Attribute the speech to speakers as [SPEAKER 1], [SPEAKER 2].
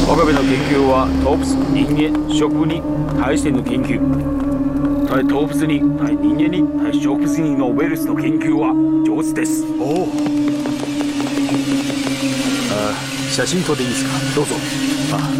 [SPEAKER 1] 岡部の研究は動物、人間、植物に対しての研究。対動物に、対人間に、対植物にのウイルスの研究は上手です。
[SPEAKER 2] おお。
[SPEAKER 1] 写真撮っていいですか？
[SPEAKER 2] どうぞ。
[SPEAKER 1] あ